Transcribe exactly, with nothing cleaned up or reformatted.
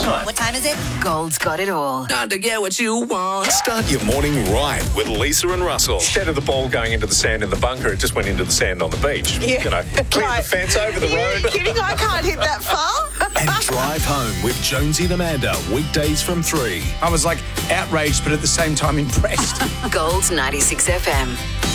time. What time is it? Gold's got it all. Time to get what you want. Start your morning right with Lisa and Russell. Instead of the ball going into the sand in the bunker, it just went into the sand on the beach. Yeah. You know, clear Right. the fence over the Are road. you kidding? I can't hit that far. And Drive Home with Jonesy and Amanda. Weekdays from three. I was like outraged, but at the same time impressed. Gold's ninety-six F M.